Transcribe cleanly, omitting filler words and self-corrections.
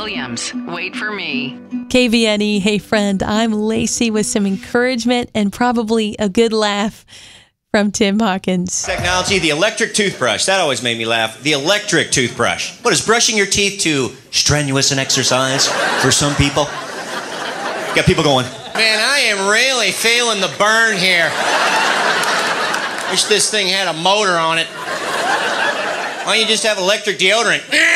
Williams, Wait for Me. KVNE, hey friend, I'm Lacey with some encouragement and probably a good laugh from Tim Hawkins. Technology, the electric toothbrush. That always made me laugh. The electric toothbrush. What is brushing your teeth too strenuous an exercise for some people? Got people going, man, I am really feeling the burn here. Wish this thing had a motor on it. Why don't you just have electric deodorant?